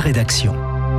rédaction.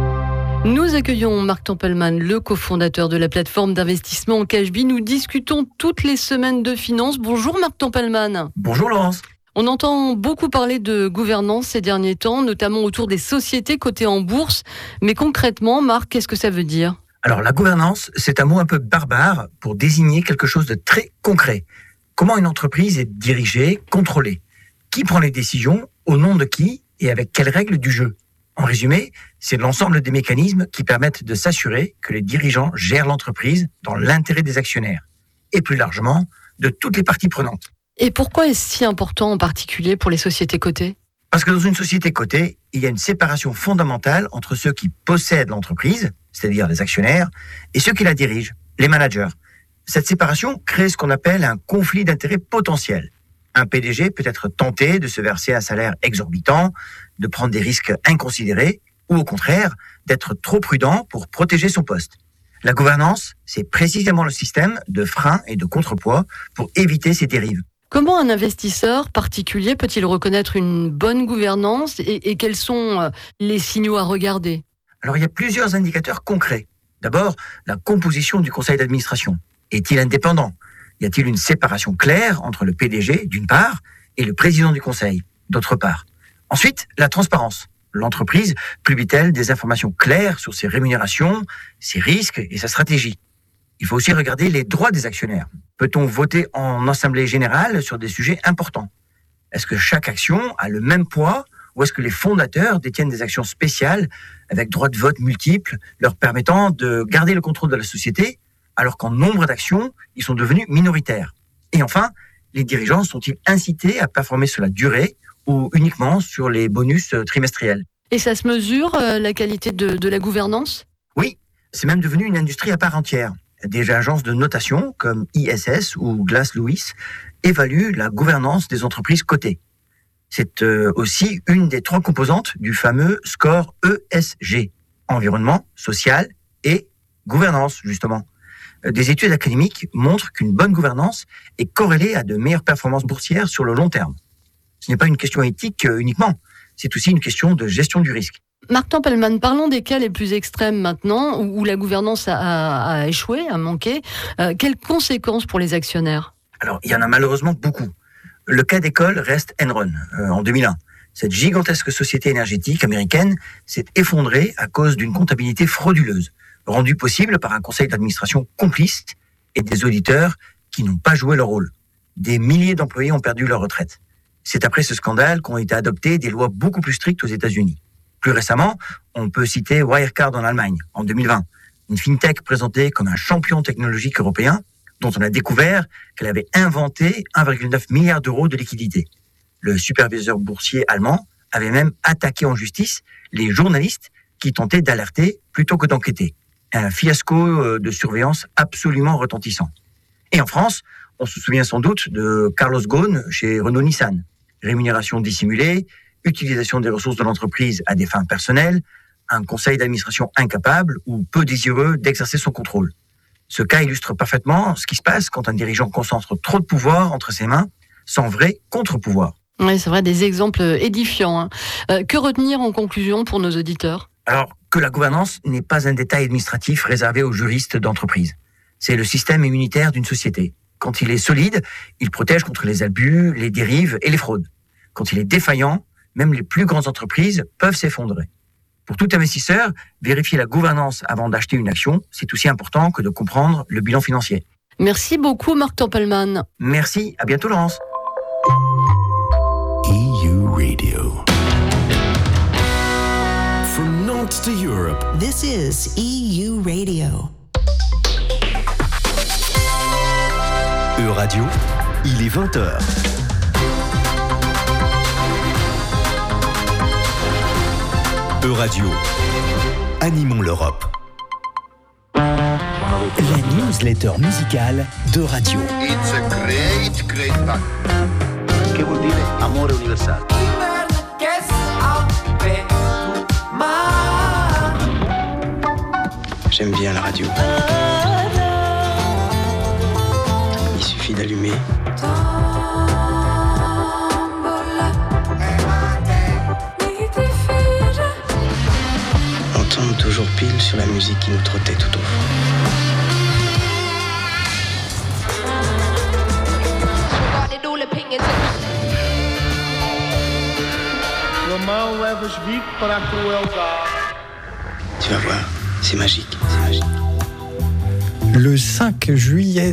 Nous accueillons Marc Tempelman, le cofondateur de la plateforme d'investissement Cashbee. Nous discutons toutes les semaines de finances. Bonjour Marc Tempelman. Bonjour Laurence. On entend beaucoup parler de gouvernance ces derniers temps, notamment autour des sociétés cotées en bourse. Mais concrètement, Marc, qu'est-ce que ça veut dire ? Alors la gouvernance, c'est un mot un peu barbare pour désigner quelque chose de très concret. Comment une entreprise est dirigée, contrôlée ? Qui prend les décisions ? Au nom de qui ? Et avec quelles règles du jeu ? En résumé, c'est l'ensemble des mécanismes qui permettent de s'assurer que les dirigeants gèrent l'entreprise dans l'intérêt des actionnaires et plus largement de toutes les parties prenantes. Et pourquoi est-ce si important en particulier pour les sociétés cotées ? Parce que dans une société cotée, il y a une séparation fondamentale entre ceux qui possèdent l'entreprise, c'est-à-dire les actionnaires, et ceux qui la dirigent, les managers. Cette séparation crée ce qu'on appelle un conflit d'intérêts potentiel. Un PDG peut être tenté de se verser un salaire exorbitant, de prendre des risques inconsidérés, ou au contraire, d'être trop prudent pour protéger son poste. La gouvernance, c'est précisément le système de frein et de contrepoids pour éviter ces dérives. Comment un investisseur particulier peut-il reconnaître une bonne gouvernance et quels sont les signaux à regarder ? Alors, il y a plusieurs indicateurs concrets. D'abord, la composition du conseil d'administration. Est-il indépendant ? Y a-t-il une séparation claire entre le PDG, d'une part, et le président du conseil, d'autre part ? Ensuite, la transparence. L'entreprise publie-t-elle des informations claires sur ses rémunérations, ses risques et sa stratégie ? Il faut aussi regarder les droits des actionnaires. Peut-on voter en assemblée générale sur des sujets importants ? Est-ce que chaque action a le même poids ou est-ce que les fondateurs détiennent des actions spéciales avec droits de vote multiples leur permettant de garder le contrôle de la société alors qu'en nombre d'actions, ils sont devenus minoritaires ? Et enfin, les dirigeants sont-ils incités à performer sur la durée ou uniquement sur les bonus trimestriels ? Et ça se mesure, la qualité de la gouvernance ? Oui, c'est même devenu une industrie à part entière. Des agences de notation comme ISS ou Glass Lewis évaluent la gouvernance des entreprises cotées. C'est aussi une des 3 composantes du fameux score ESG, environnement, social et gouvernance, justement. Des études académiques montrent qu'une bonne gouvernance est corrélée à de meilleures performances boursières sur le long terme. Ce n'est pas une question éthique uniquement, c'est aussi une question de gestion du risque. Marc Tempelman, parlons des cas les plus extrêmes maintenant, où la gouvernance a échoué, a manqué. Quelles conséquences pour les actionnaires ? Alors, il y en a malheureusement beaucoup. Le cas d'école reste Enron, en 2001. Cette gigantesque société énergétique américaine s'est effondrée à cause d'une comptabilité frauduleuse, rendue possible par un conseil d'administration complice et des auditeurs qui n'ont pas joué leur rôle. Des milliers d'employés ont perdu leur retraite. C'est après ce scandale qu'ont été adoptées des lois beaucoup plus strictes aux États-Unis. Plus récemment, on peut citer Wirecard en Allemagne, en 2020, une fintech présentée comme un champion technologique européen dont on a découvert qu'elle avait inventé 1,9 milliard d'euros de liquidités. Le superviseur boursier allemand avait même attaqué en justice les journalistes qui tentaient d'alerter plutôt que d'enquêter. Un fiasco de surveillance absolument retentissant. Et en France, on se souvient sans doute de Carlos Ghosn chez Renault-Nissan. Rémunération dissimulée, utilisation des ressources de l'entreprise à des fins personnelles, un conseil d'administration incapable ou peu désireux d'exercer son contrôle. Ce cas illustre parfaitement ce qui se passe quand un dirigeant concentre trop de pouvoir entre ses mains, sans vrai contre-pouvoir. Oui, c'est vrai, des exemples édifiants. Que retenir en conclusion pour nos auditeurs ? Alors, que la gouvernance n'est pas un détail administratif réservé aux juristes d'entreprise. C'est le système immunitaire d'une société. Quand il est solide, il protège contre les abus, les dérives et les fraudes. Quand il est défaillant, même les plus grandes entreprises peuvent s'effondrer. Pour tout investisseur, vérifier la gouvernance avant d'acheter une action, c'est aussi important que de comprendre le bilan financier. Merci beaucoup Marc Tempelman. Merci, à bientôt Laurence. EU Radio. From Nantes to Europe. This is EU Radio. E-Radio, il est 20h. E-Radio, animons l'Europe. La newsletter musicale d'E-Radio. It's a great, great band. Che vuol dire amore universale? J'aime bien la radio. Il suffit d'allumer. sur la musique qui nous trottait tout au fond. Tu vas voir, c'est magique, c'est magique. Le 5 juillet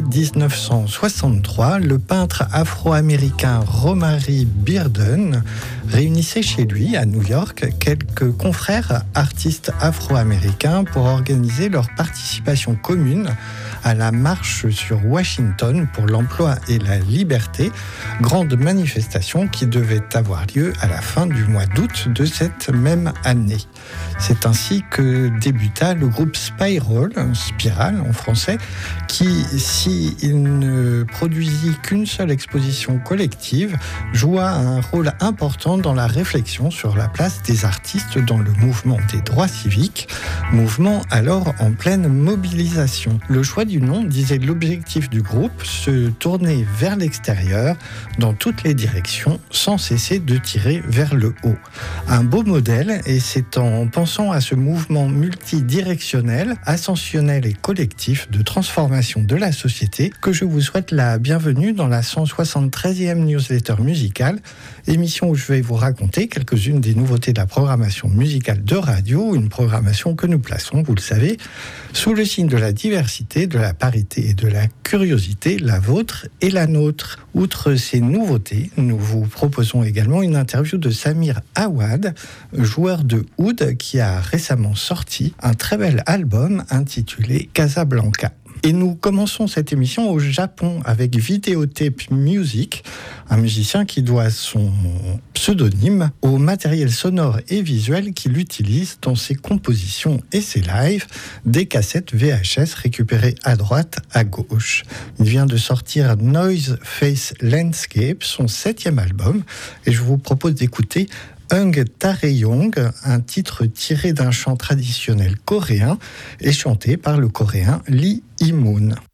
1963, le peintre afro-américain Romary Bearden réunissait chez lui, à New York, quelques confrères artistes afro-américains pour organiser leur participation commune à la marche sur Washington pour l'emploi et la liberté, grande manifestation qui devait avoir lieu à la fin du mois d'août de cette même année. C'est ainsi que débuta le groupe Spirale en français, qui, s'il ne produisit qu'une seule exposition collective, joua un rôle important dans la réflexion sur la place des artistes dans le mouvement des droits civiques, mouvement alors en pleine mobilisation. Le choix du nom disait l'objectif du groupe, se tourner vers l'extérieur dans toutes les directions sans cesser de tirer vers le haut. Un beau modèle, et c'est en pensant à ce mouvement multidirectionnel, ascensionnel et collectif de transformation de la société que je vous souhaite la bienvenue dans la 173e newsletter musicale, émission où je vais vous raconter quelques-unes des nouveautés de la programmation musicale de radio, une programmation que nous plaçons, vous le savez, sous le signe de la diversité, de la parité et de la curiosité, la vôtre et la nôtre. Outre ces nouveautés, nous vous proposons également une interview de Samir Awad, joueur de oud qui a récemment sorti un très bel album intitulé Casablanca. Et nous commençons cette émission au Japon avec Videotape Music, un musicien qui doit son pseudonyme au matériel sonore et visuel qu'il utilise dans ses compositions et ses lives, des cassettes VHS récupérées à droite, à gauche. Il vient de sortir Noise Face Landscape, son 7e album, et je vous propose d'écouter Hung Taeyong, un titre tiré d'un chant traditionnel coréen et chanté par le coréen Lee Hee-moon.